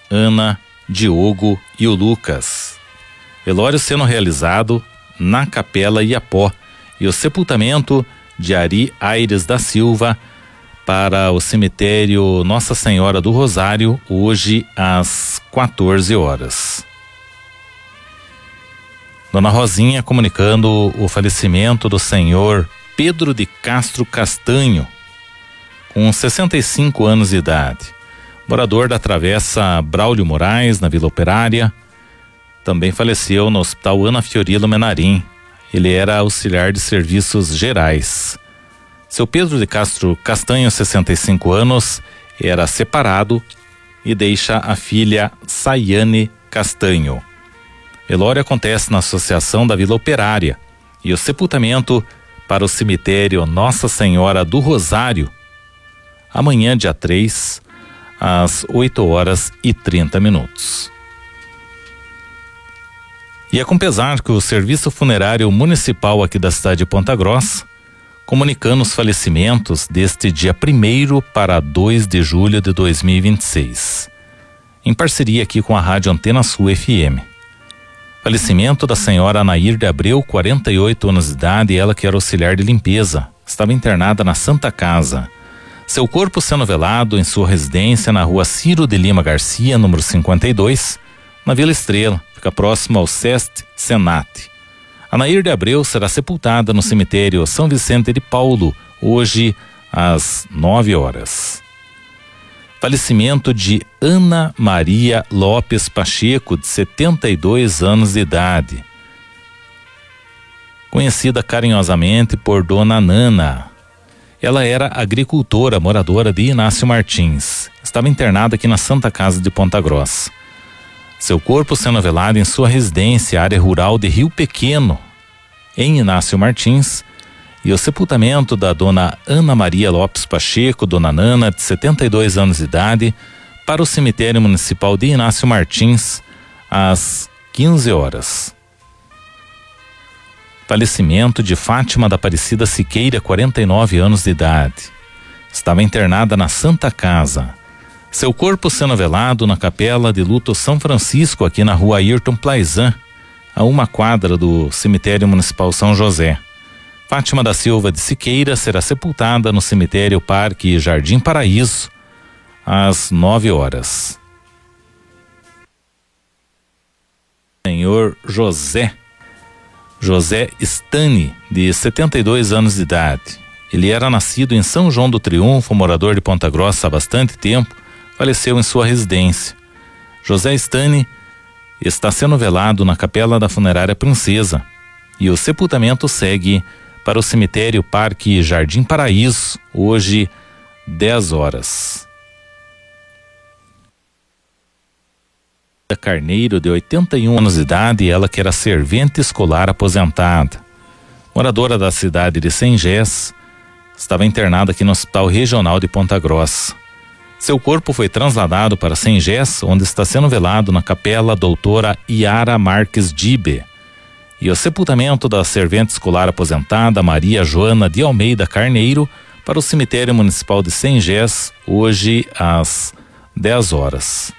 Ana, Diogo e o Lucas. Velório sendo realizado na Capela Iapó e o sepultamento de Ari Aires da Silva para o cemitério Nossa Senhora do Rosário, hoje às 14 horas. Dona Rosinha comunicando o falecimento do senhor Pedro de Castro Castanho, com 65 anos de idade, morador da Travessa Braulio Moraes, na Vila Operária. Também faleceu no Hospital Ana Fiorilo Menarim. Ele era auxiliar de serviços gerais. Seu Pedro de Castro Castanho, 65 anos, era separado e deixa a filha Sayane Castanho. Velório acontece na Associação da Vila Operária e o sepultamento para o cemitério Nossa Senhora do Rosário, amanhã, dia 3, às 8h30. E é com pesar que o Serviço Funerário Municipal aqui da cidade de Ponta Grossa, comunicando os falecimentos deste dia 1º para 2 de julho de 2026, em parceria aqui com a Rádio Antena Sul FM. Falecimento da senhora Anair de Abreu, 48 anos de idade, ela que era auxiliar de limpeza, estava internada na Santa Casa. Seu corpo sendo velado em sua residência na rua Ciro de Lima Garcia, número 52, na Vila Estrela, fica próximo ao SEST Senat. Anair de Abreu será sepultada no cemitério São Vicente de Paulo, hoje às 9 horas. Falecimento de Ana Maria Lopes Pacheco, de 72 anos de idade, conhecida carinhosamente por Dona Nana. Ela era agricultora, moradora de Inácio Martins. Estava internada aqui na Santa Casa de Ponta Grossa. Seu corpo sendo velado em sua residência, área rural de Rio Pequeno, em Inácio Martins, e o sepultamento da Dona Ana Maria Lopes Pacheco, Dona Nana, de 72 anos de idade, para o cemitério municipal de Inácio Martins, às 15 horas. Falecimento de Fátima da Aparecida Siqueira, 49 anos de idade. Estava internada na Santa Casa. Seu corpo sendo velado na Capela de Luto São Francisco, aqui na rua Ayrton Plaizan, a 1 quadra do cemitério municipal São José. Fátima da Silva de Siqueira será sepultada no cemitério Parque Jardim Paraíso, às 9 horas. Senhor José Stani, de 72 anos de idade. Ele era nascido em São João do Triunfo, morador de Ponta Grossa há bastante tempo, faleceu em sua residência. José Stani está sendo velado na Capela da Funerária Princesa e o sepultamento segue para o cemitério Parque Jardim Paraíso, hoje 10 horas. Carneiro, de 81 anos de idade, ela que era servente escolar aposentada, moradora da cidade de Sengés, estava internada aqui no Hospital Regional de Ponta Grossa. Seu corpo foi trasladado para Sengés, onde está sendo velado na Capela Doutora Iara Marques Dibe. E o sepultamento da servente escolar aposentada Maria Joana de Almeida Carneiro para o cemitério municipal de Sengés, hoje às 10 horas.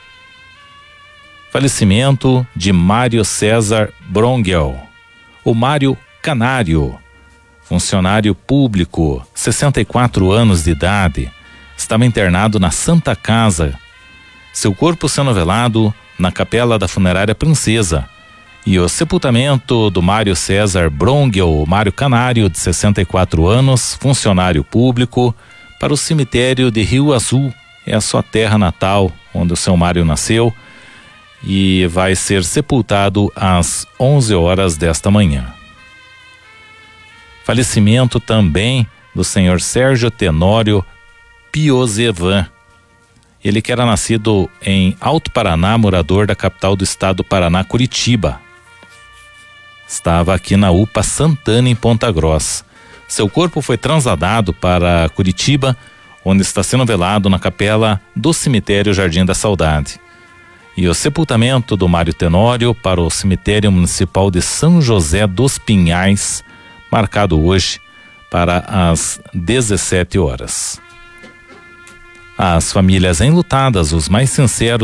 Falecimento de Mário César Brongel, o Mário Canário, funcionário público, 64 anos de idade, estava internado na Santa Casa. Seu corpo sendo velado na Capela da Funerária Princesa. E o sepultamento do Mário César Brongel, o Mário Canário, de 64 anos, funcionário público, para o cemitério de Rio Azul, é a sua terra natal, onde o seu Mário nasceu, e vai ser sepultado às 11 horas desta manhã. Falecimento também do senhor Sérgio Tenório Piozevan. Ele que era nascido em Alto Paraná, morador da capital do estado do Paraná, Curitiba. Estava aqui na UPA Santana, em Ponta Grossa. Seu corpo foi trasladado para Curitiba, onde está sendo velado na capela do cemitério Jardim da Saudade. E o sepultamento do Mário Tenório para o cemitério municipal de São José dos Pinhais, marcado hoje para as 17 horas. As famílias enlutadas, os mais sinceros